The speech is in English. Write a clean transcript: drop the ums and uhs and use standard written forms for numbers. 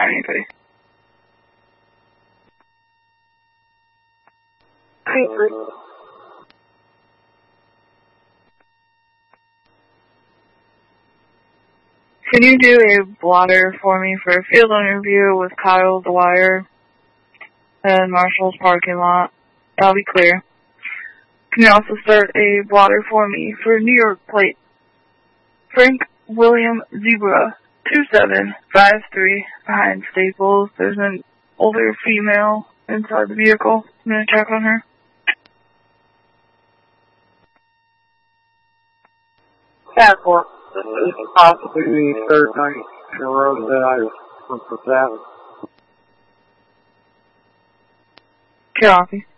find anybody. Can you do a blotter for me for a field interview with Kyle Dwyer at Marshall's parking lot? That'll be clear. Can you also start a blotter for me for New York plate? Frank William Zebra, 2753 behind Staples. There's an older female inside the vehicle. I'm going to check on her. That one. It's possibly the third night in a row that I went for that. Copy.